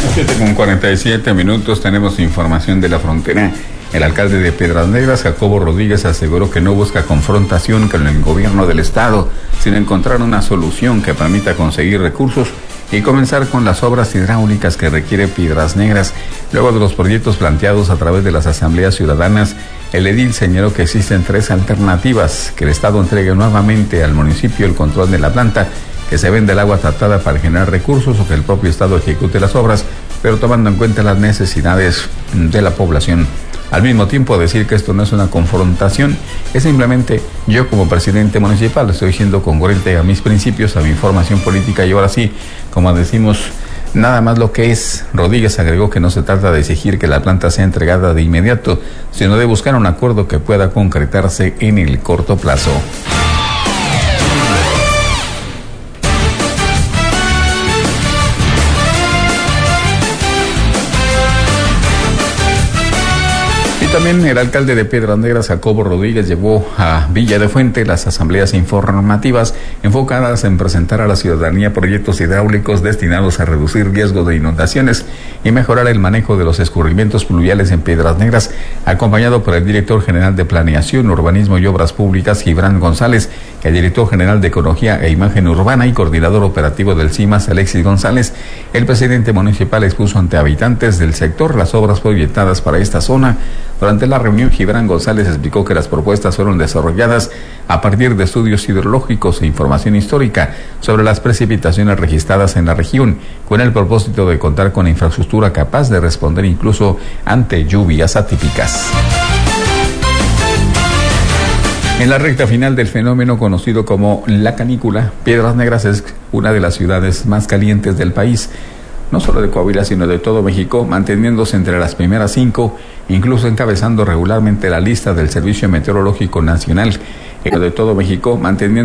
7:47 tenemos información de la frontera. El alcalde de Piedras Negras, Jacobo Rodríguez, aseguró que no busca confrontación con el gobierno del estado, sino encontrar una solución que permita conseguir recursos y comenzar con las obras hidráulicas que requiere Piedras Negras. Luego de los proyectos planteados a través de las asambleas ciudadanas, el edil señaló que existen 3 alternativas: que el estado entregue nuevamente al municipio el control de la planta, que se venda el agua tratada para generar recursos, o que el propio estado ejecute las obras, pero tomando en cuenta las necesidades de la población. Al mismo tiempo, decir que esto no es una confrontación, es simplemente yo como presidente municipal estoy siendo congruente a mis principios, a mi formación política, y ahora sí, como decimos, nada más lo que es. Rodríguez agregó que no se trata de exigir que la planta sea entregada de inmediato, sino de buscar un acuerdo que pueda concretarse en el corto plazo. También el alcalde de Piedras Negras, Jacobo Rodríguez, llevó a Villa de Fuente las asambleas informativas enfocadas en presentar a la ciudadanía proyectos hidráulicos destinados a reducir riesgos de inundaciones y mejorar el manejo de los escurrimientos pluviales en Piedras Negras, acompañado por el director general de Planeación, Urbanismo y Obras Públicas, Gibran González, el director general de Ecología e Imagen Urbana y coordinador operativo del CIMAS, Alexis González. El presidente municipal expuso ante habitantes del sector las obras proyectadas para esta zona. Durante la reunión, Gibran González explicó que las propuestas fueron desarrolladas a partir de estudios hidrológicos e información histórica sobre las precipitaciones registradas en la región, con el propósito de contar con infraestructura capaz de responder incluso ante lluvias atípicas. En la recta final del fenómeno conocido como la canícula, Piedras Negras es una de las ciudades más calientes del país, no solo de Coahuila, sino de todo México, manteniéndose entre las primeras 5, incluso encabezando regularmente la lista del Servicio Meteorológico Nacional, de todo México, manteniendo